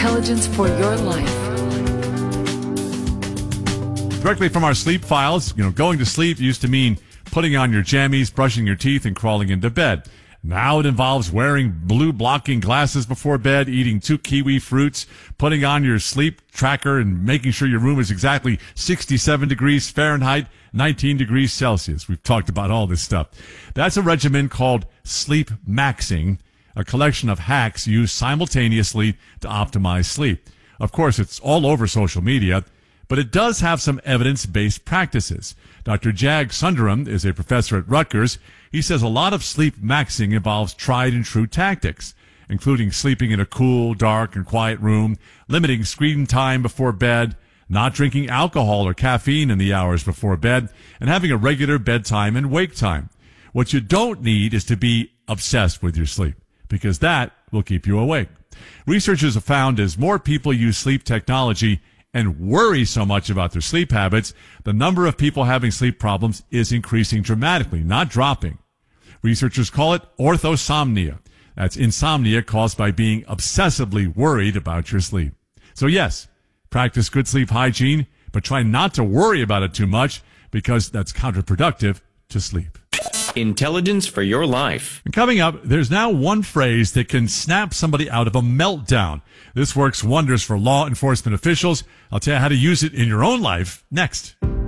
Intelligence for your life. Directly from our sleep files, going to sleep used to mean putting on your jammies, brushing your teeth, and crawling into bed. Now it involves wearing blue-blocking glasses before bed, eating 2 kiwi fruits, putting on your sleep tracker, and making sure your room is exactly 67 degrees Fahrenheit, 19 degrees Celsius. We've talked about all this stuff. That's a regimen called sleep maxing, a collection of hacks used simultaneously to optimize sleep. Of course, it's all over social media, but it does have some evidence-based practices. Dr. Jag Sundaram is a professor at Rutgers. He says a lot of sleep maxing involves tried and true tactics, including sleeping in a cool, dark, and quiet room, limiting screen time before bed, not drinking alcohol or caffeine in the hours before bed, and having a regular bedtime and wake time. What you don't need is to be obsessed with your sleep, because that will keep you awake. Researchers have found as more people use sleep technology and worry so much about their sleep habits, the number of people having sleep problems is increasing dramatically, not dropping. Researchers call it orthosomnia. That's insomnia caused by being obsessively worried about your sleep. So yes, practice good sleep hygiene, but try not to worry about it too much because that's counterproductive to sleep. Intelligence for your life. And coming up, there's now one phrase that can snap somebody out of a meltdown. This works wonders for law enforcement officials. I'll tell you how to use it in your own life next.